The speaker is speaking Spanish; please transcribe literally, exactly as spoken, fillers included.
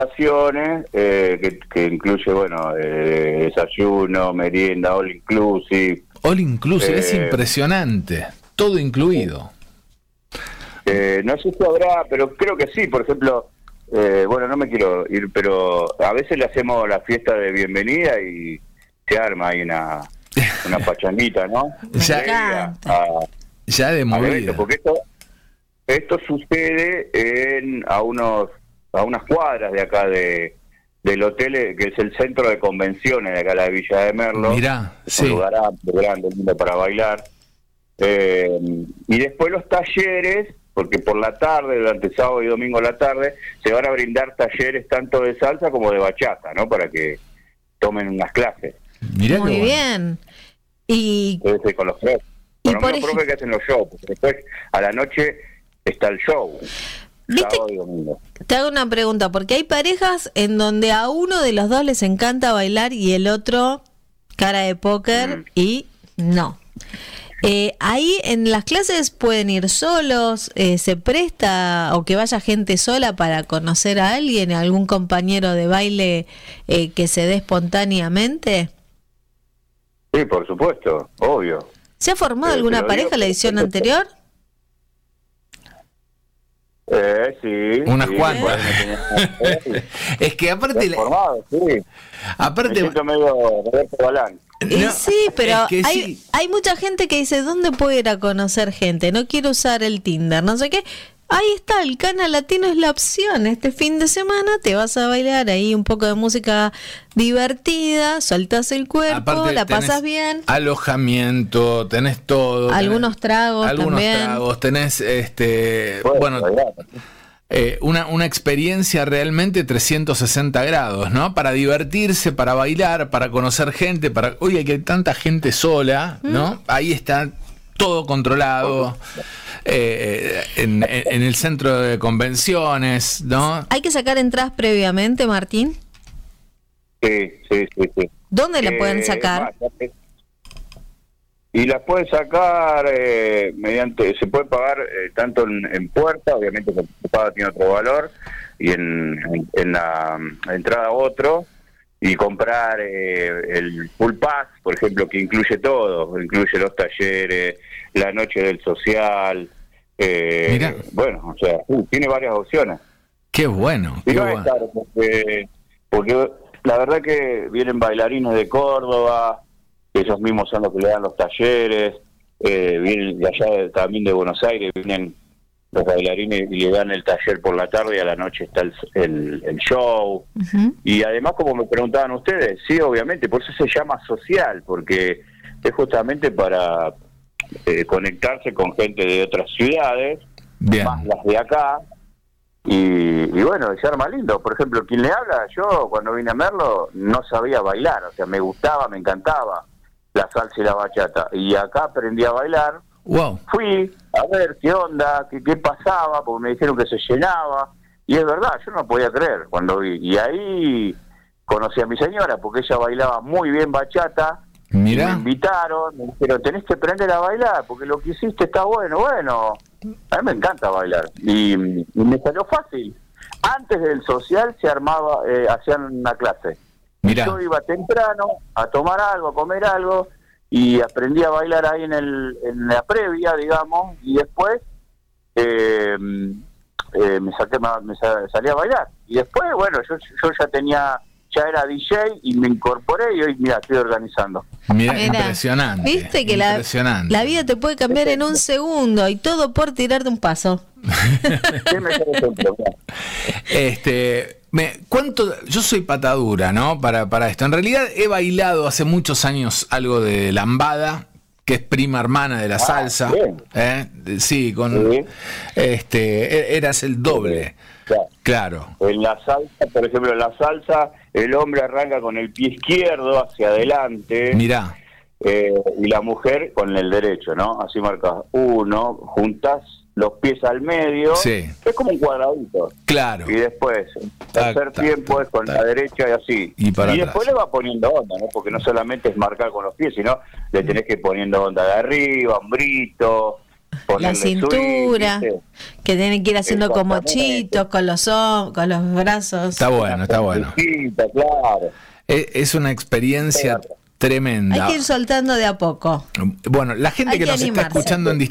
habitaciones, eh, que, que incluye, bueno, eh, desayuno, merienda, all inclusive. All inclusive, eh, es impresionante, todo incluido. Eh, no sé si habrá, pero creo que sí, por ejemplo, eh, bueno, no me quiero ir, pero a veces le hacemos la fiesta de bienvenida y se arma ahí una, una pachanguita, ¿no? Ya, Previa a, ya de al movida. evento, porque esto, esto sucede en a unos a unas cuadras de acá de del hotel, eh, que es el centro de convenciones de acá, la Villa de Merlo. Mirá, es sí. un lugar amplio, grande, lindo para bailar. Eh, y después los talleres, porque por la tarde, durante sábado y domingo a la tarde, se van a brindar talleres tanto de salsa como de bachata, ¿no? Para que tomen unas clases. Mirá Muy qué bien. Y, Entonces, con los profes, y con por los ej- profes que hacen los shows, porque después a la noche está el show, ¿Viste? sábado y domingo. te hago una pregunta, porque hay parejas en donde a uno de los dos les encanta bailar y el otro cara de póker Mm. y no. Eh, ahí en las clases pueden ir solos, eh, se presta o que vaya gente sola para conocer a alguien, algún compañero de baile eh, que se dé espontáneamente. Sí, por supuesto, obvio. ¿Se ha formado Eh, alguna te lo pareja digo, en la edición porque- anterior? Eh, sí. Unas sí, cuantas. bueno, me tenía- Es que aparte, la- formado, sí. Me aparte, siento medio Roberto Balán. Y no, sí, pero es que hay, sí. hay mucha gente que dice, ¿dónde puedo ir a conocer gente? No quiero usar el Tinder, no sé qué. Ahí está, el Cana Latino es la opción. Este fin de semana te vas a bailar ahí un poco de música divertida, soltás el cuerpo, aparte la tenés pasas bien. alojamiento, tenés todo. tenés Algunos tragos algunos también. tragos, tenés, este, Bueno, bueno, bailar. eh, una, una experiencia realmente trescientos sesenta grados, ¿no? Para divertirse, para bailar, para conocer gente, para... Oye, que hay tanta gente sola, ¿no? Mm. Ahí está todo controlado, eh, en, en- en el centro de convenciones, ¿no? ¿Hay que sacar entradas previamente, Martín? Sí, sí, sí, sí. ¿Dónde la Eh, pueden sacar? más, ya te- Y las pueden sacar eh, mediante, se puede pagar eh, tanto en, en puerta, obviamente que se paga tiene otro valor, y en, en, en la mm, entrada otro, y comprar eh, el full pass, por ejemplo, que incluye todo, incluye los talleres, la noche del social, eh, Mirá. bueno, o sea, uh, tiene varias opciones. Qué bueno, Y qué no es bueno. caro, porque, porque la verdad que vienen bailarines de Córdoba, ellos mismos son los que le dan los talleres, eh, vienen de allá de- también de Buenos Aires, vienen los bailarines y le dan el taller por la tarde y a la noche está el, el, el show. Ujú. Y además, como me preguntaban ustedes, sí, obviamente, por eso se llama social, porque es justamente para eh, conectarse con gente de otras ciudades, Bien. más las de acá, y, y bueno, se arma lindo. Por ejemplo, quien le habla, yo cuando vine a Merlo no sabía bailar, o sea, me gustaba, me encantaba la salsa y la bachata, y acá aprendí a bailar. Wow. Fui a ver qué onda, qué, qué pasaba, porque me dijeron que se llenaba, y es verdad, yo no podía creer cuando vi, y ahí conocí a mi señora, porque ella bailaba muy bien bachata. Mirá. Me invitaron, me dijeron, tenés que aprender a bailar, porque lo que hiciste está bueno. Bueno, a mí me encanta bailar, y, y me salió fácil. Antes del social se armaba, eh, hacían una clase. Mirá. Yo iba temprano a tomar algo, a comer algo, y aprendí a bailar ahí en, el, en la previa, digamos, y después eh, eh, me, saqué, me salí a bailar. Y después, bueno, yo, yo ya tenía... ya era D J y me incorporé y hoy, mira, estoy organizando. Mirá, Mirá, impresionante. Viste que la, impresionante. la vida te puede cambiar en un segundo y todo por tirarte un paso. ¿Qué me sale ejemplo? Mirá. Este, me, ¿cuánto? Yo soy patadura, ¿no? Para, para esto. En realidad he bailado hace muchos años algo de lambada, que es prima hermana de la salsa. bien. ¿eh? Sí, con Sí. este, e- eras el doble. Claro. Claro. En la salsa, por ejemplo, en la salsa, el hombre arranca con el pie izquierdo hacia adelante. Mirá. Eh, y la mujer con el derecho, ¿no? Así marcas uno, juntas los pies al medio, Sí. es como un cuadradito. Claro. Y después, el tercer tac, tiempo tac, es con tac. la derecha y así. Y para después atrás. le va poniendo onda, ¿no? Porque no solamente es marcar con los pies, sino le tenés que ir poniendo onda de arriba, hombrito, ponerle La cintura, swing, ¿viste? que tienen que ir haciendo como Exactamente. chitos con los hom- con los brazos. Está bueno, está bueno. Chiquita, claro. Es, es una experiencia tremenda. Hay que ir soltando de a poco. Bueno, la gente Hay que que nos está animarse. escuchando en